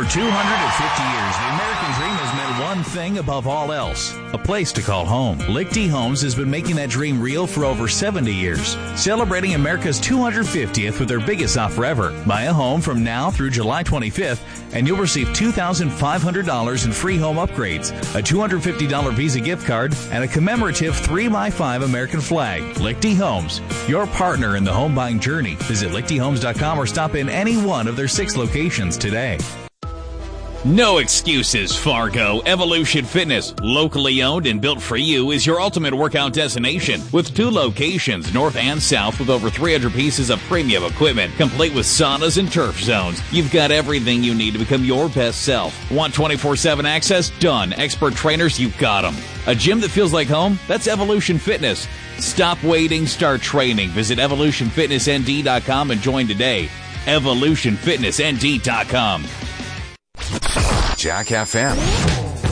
over 250 years, the American dream has meant one thing above all else: a place to call home. Lichty Homes has been making that dream real for over 70 years, celebrating America's 250th with their biggest offer ever. Buy a home from now through July 25th, and you'll receive $2,500 in free home upgrades, a $250 Visa gift card, and a commemorative 3x5 American flag. Lichty Homes, your partner in the home buying journey. Visit lichtyhomes.com or stop in any one of their 6 locations today. No excuses, Fargo. Evolution Fitness, locally owned and built for you, is your ultimate workout destination with 2 locations, north and south, with over 300 pieces of premium equipment, complete with saunas and turf zones. You've got everything you need to become your best self. Want 24/7 access? Done. Expert trainers? You've got them. A gym that feels like home? That's Evolution Fitness. Stop waiting, start training. Visit evolutionfitnessnd.com and join today. evolutionfitnessnd.com. Jack FM.